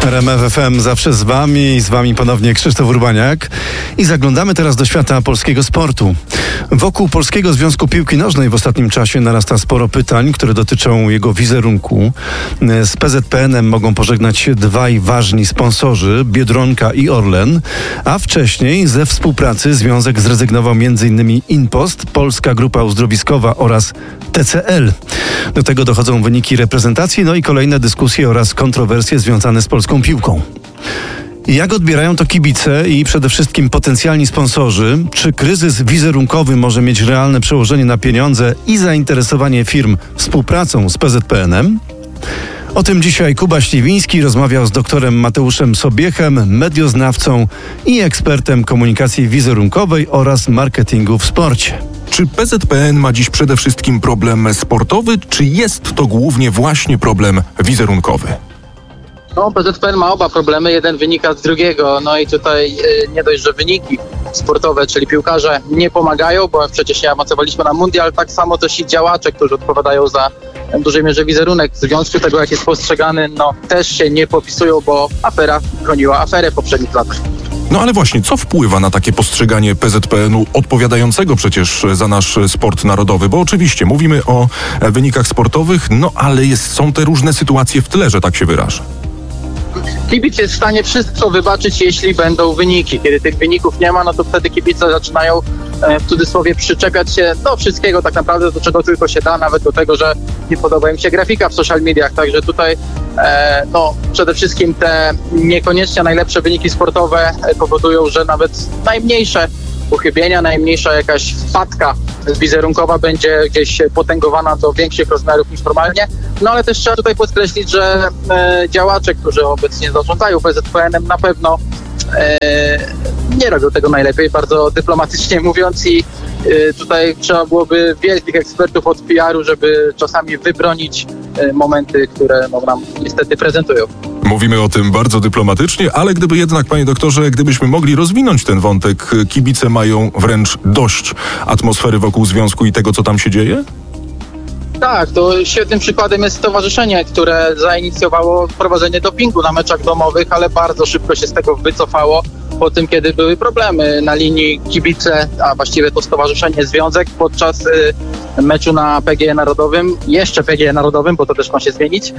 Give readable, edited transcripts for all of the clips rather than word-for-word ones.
RMF FM zawsze z wami ponownie Krzysztof Urbaniak i zaglądamy teraz do świata polskiego sportu. Wokół Polskiego Związku Piłki Nożnej w ostatnim czasie narasta sporo pytań, które dotyczą jego wizerunku. Z PZPN-em mogą pożegnać się dwaj ważni sponsorzy, Biedronka i Orlen, a wcześniej ze współpracy związek zrezygnował m.in. InPost, Polska Grupa Uzdrowiskowa oraz TCL. Do tego dochodzą wyniki reprezentacji, no i kolejne dyskusje oraz kontrowersje związane z polską piłką. Jak odbierają to kibice i przede wszystkim potencjalni sponsorzy? Czy kryzys wizerunkowy może mieć realne przełożenie na pieniądze i zainteresowanie firm współpracą z PZPN-em? O tym dzisiaj Kuba Śliwiński rozmawiał z doktorem Mateuszem Sobiechem, medioznawcą i ekspertem komunikacji wizerunkowej oraz marketingu w sporcie. Czy PZPN ma dziś przede wszystkim problem sportowy, czy jest to głównie właśnie problem wizerunkowy? No, PZPN ma oba problemy, jeden wynika z drugiego. No i tutaj nie dość, że wyniki sportowe, czyli piłkarze nie pomagają, bo przecież nie awansowaliśmy na mundial, tak samo też i działacze, którzy odpowiadają za w dużej mierze wizerunek w związku tego, jak jest postrzegany, no też się nie popisują, bo afera goniła aferę w poprzednich latach. No ale właśnie, co wpływa na takie postrzeganie PZPN-u odpowiadającego przecież za nasz sport narodowy? Bo oczywiście mówimy o wynikach sportowych, no ale są te różne sytuacje w tle, że tak się wyrażę. Kibic jest w stanie wszystko wybaczyć, jeśli będą wyniki. Kiedy tych wyników nie ma, no to wtedy kibice zaczynają w cudzysłowie przyczepiać się do wszystkiego tak naprawdę, do czego tylko się da, nawet do tego, że nie podoba im się grafika w social mediach. Także tutaj przede wszystkim te niekoniecznie najlepsze wyniki sportowe powodują, że nawet najmniejsze uchybienia, najmniejsza jakaś wpadka wizerunkowa będzie gdzieś potęgowana do większych rozmiarów niż normalnie. No ale też trzeba tutaj podkreślić, że działacze, którzy obecnie zarządzają PZPN-em, na pewno nie robią tego najlepiej, bardzo dyplomatycznie mówiąc, i tutaj trzeba byłoby wielkich ekspertów od PR-u, żeby czasami wybronić momenty, które nam niestety prezentują. Mówimy o tym bardzo dyplomatycznie, ale gdyby jednak, panie doktorze, gdybyśmy mogli rozwinąć ten wątek, kibice mają wręcz dość atmosfery wokół związku i tego, co tam się dzieje? Tak, to świetnym przykładem jest stowarzyszenie, które zainicjowało wprowadzenie dopingu na meczach domowych, ale bardzo szybko się z tego wycofało po tym, kiedy były problemy na linii kibice, a właściwie to stowarzyszenie Związek podczas meczu na PGE Narodowym, jeszcze PGE Narodowym, bo to też ma się zmienić,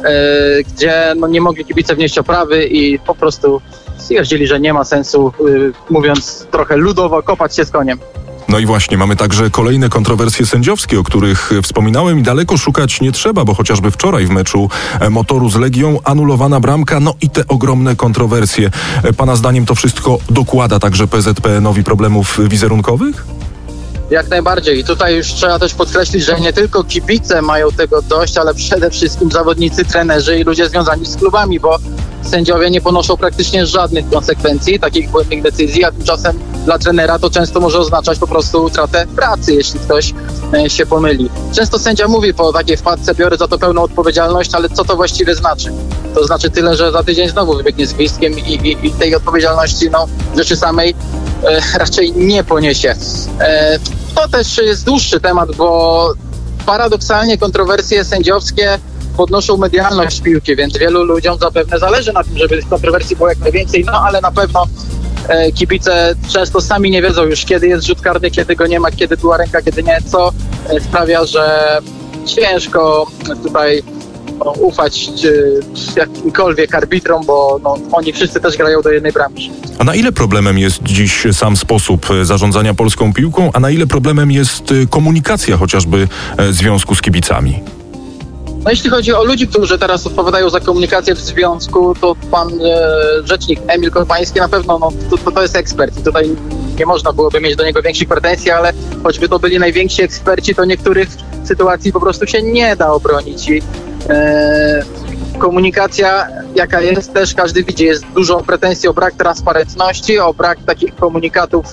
gdzie nie mogli kibice wnieść oprawy i po prostu stwierdzili, że nie ma sensu, mówiąc trochę ludowo, kopać się z koniem. No i właśnie, mamy także kolejne kontrowersje sędziowskie, o których wspominałem i daleko szukać nie trzeba, bo chociażby wczoraj w meczu Motoru z Legią anulowana bramka, no i te ogromne kontrowersje. Pana zdaniem to wszystko dokłada także PZPN-owi problemów wizerunkowych? Jak najbardziej. I tutaj już trzeba też podkreślić, że nie tylko kibice mają tego dość, ale przede wszystkim zawodnicy, trenerzy i ludzie związani z klubami, bo sędziowie nie ponoszą praktycznie żadnych konsekwencji, takich błędnych decyzji, a tymczasem dla trenera to często może oznaczać po prostu utratę pracy, jeśli ktoś się pomyli. Często sędzia mówi po takiej wpadce, biorę za to pełną odpowiedzialność, ale co to właściwie znaczy? To znaczy tyle, że za tydzień znowu wybiegnie z gwizdkiem i tej odpowiedzialności rzeczy samej raczej nie poniesie. To też jest dłuższy temat, bo paradoksalnie kontrowersje sędziowskie podnoszą medialność piłki, więc wielu ludziom zapewne zależy na tym, żeby tych kontrowersji było jak najwięcej, no ale na pewno kibice często sami nie wiedzą już, kiedy jest rzut karny, kiedy go nie ma, kiedy była ręka, kiedy nie, co sprawia, że ciężko tutaj ufać jakimkolwiek arbitrom, bo oni wszyscy też grają do jednej bramki. A na ile problemem jest dziś sam sposób zarządzania polską piłką, a na ile problemem jest komunikacja chociażby związku z kibicami? No jeśli chodzi o ludzi, którzy teraz odpowiadają za komunikację w związku, to pan rzecznik Emil Korpański na pewno to jest ekspert i tutaj nie można byłoby mieć do niego większych pretensji, ale choćby to byli najwięksi eksperci, to niektórych sytuacji po prostu się nie da obronić i komunikacja jaka jest, też każdy widzi, jest dużo pretensji o brak transparentności, o brak takich komunikatów,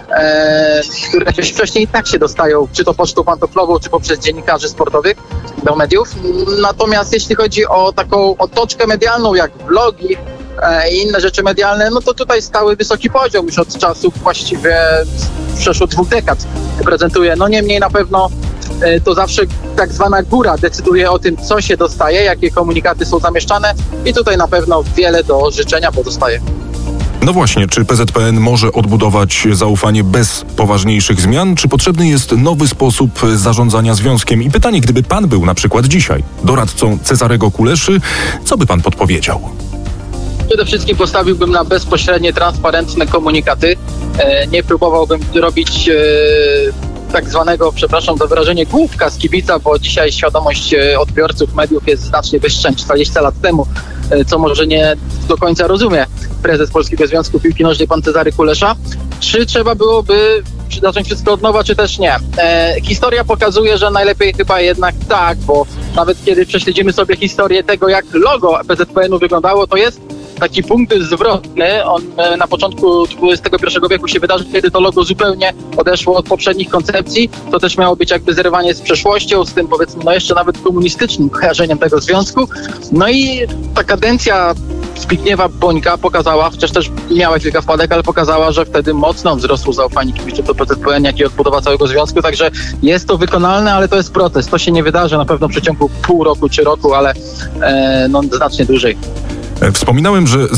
które wcześniej i tak się dostają, czy to pocztą pantoflową, czy poprzez dziennikarzy sportowych do mediów. Natomiast jeśli chodzi o taką otoczkę medialną, jak vlogi i inne rzeczy medialne, no to tutaj stały wysoki poziom już od czasów właściwie przeszło 2 dekad prezentuje. No niemniej na pewno to zawsze tak zwana góra decyduje o tym, co się dostaje, jakie komunikaty są zamieszczane i tutaj na pewno wiele do życzenia pozostaje. No właśnie, czy PZPN może odbudować zaufanie bez poważniejszych zmian, czy potrzebny jest nowy sposób zarządzania związkiem? I pytanie, gdyby pan był na przykład dzisiaj doradcą Cezarego Kuleszy, co by pan podpowiedział? Przede wszystkim postawiłbym na bezpośrednie, transparentne komunikaty. Nie próbowałbym robić tak zwanego, przepraszam za wyrażenie, główka z kibica, bo dzisiaj świadomość odbiorców mediów jest znacznie wyższa niż 20 lat temu, co może nie do końca rozumie prezes Polskiego Związku Piłki Nożnej, pan Cezary Kulesza. Czy trzeba byłoby zacząć wszystko od nowa, czy też nie? Historia pokazuje, że najlepiej chyba jednak tak, bo nawet kiedy prześledzimy sobie historię tego, jak logo PZPN-u wyglądało, to jest taki punkt zwrotny. On na początku XXI wieku się wydarzył, kiedy to logo zupełnie odeszło od poprzednich koncepcji. To też miało być jakby zerwanie z przeszłością, z tym powiedzmy jeszcze nawet komunistycznym kojarzeniem tego związku. No i ta kadencja Zbigniewa Bońka pokazała, chociaż też miała kilka wpadek, ale pokazała, że wtedy mocno wzrosło zaufanie kibiców do PZPN, jak i odbudowa całego związku, także jest to wykonalne, ale to jest proces. To się nie wydarzy na pewno w przeciągu pół roku czy roku, ale znacznie dłużej. Wspominałem, że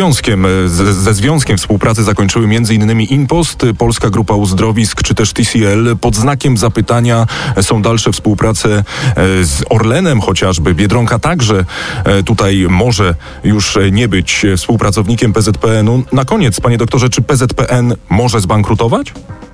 ze związkiem współpracy zakończyły m.in. Impost, Polska Grupa Uzdrowisk czy też TCL. Pod znakiem zapytania są dalsze współprace z Orlenem chociażby. Biedronka także tutaj może już nie być współpracownikiem PZPN-u. Na koniec, panie doktorze, czy PZPN może zbankrutować?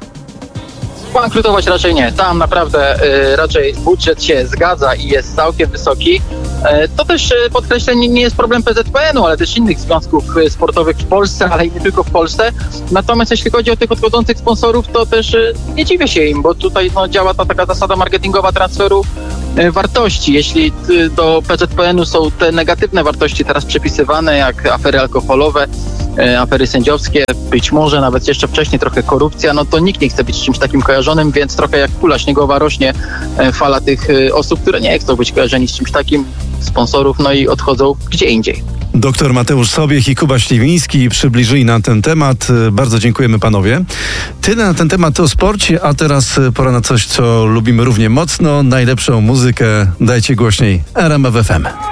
Bankrutować raczej nie. Tam naprawdę raczej budżet się zgadza i jest całkiem wysoki. To też podkreślę, nie jest problem PZPN-u, ale też innych związków sportowych w Polsce, ale i nie tylko w Polsce. Natomiast jeśli chodzi o tych odchodzących sponsorów, to też nie dziwię się im, bo tutaj działa ta taka zasada marketingowa transferu wartości. Jeśli do PZPN-u są te negatywne wartości teraz przypisywane, jak afery alkoholowe, afery sędziowskie, być może nawet jeszcze wcześniej trochę korupcja, no to nikt nie chce być czymś takim kojarzonym, więc trochę jak kula śniegowa rośnie fala tych osób, które nie chcą być kojarzeni z czymś takim, sponsorów, no i odchodzą gdzie indziej. Doktor Mateusz Sobiech i Kuba Śliwiński przybliżyli nam ten temat. Bardzo dziękujemy panowie. Tyle na ten temat o sporcie, a teraz pora na coś, co lubimy równie mocno. Najlepszą muzykę dajcie głośniej. RMF FM.